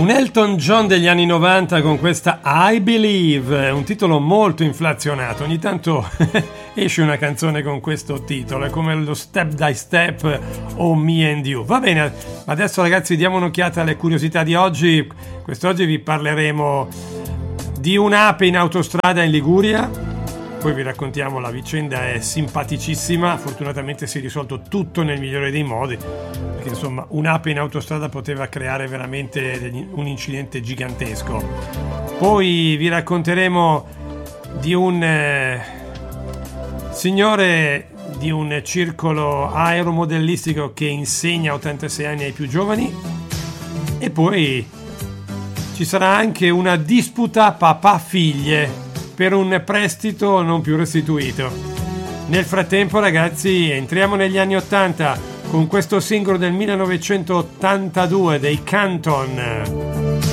Un Elton John degli anni 90 con questa I Believe, un titolo molto inflazionato. Ogni tanto esce una canzone con questo titolo, è come lo Step by Step o Me and You. Va bene, adesso ragazzi diamo un'occhiata alle curiosità di oggi. Quest'oggi vi parleremo di un'ape in autostrada in Liguria, poi vi raccontiamo la vicenda, è simpaticissima, fortunatamente si è risolto tutto nel migliore dei modi, perché insomma un'ape in autostrada poteva creare veramente un incidente gigantesco. Poi vi racconteremo di un signore di un circolo aeromodellistico che insegna a 86 anni ai più giovani, e poi ci sarà anche una disputa papà-figlie per un prestito non più restituito. Nel frattempo ragazzi entriamo negli anni 80 con questo singolo del 1982 dei Canton.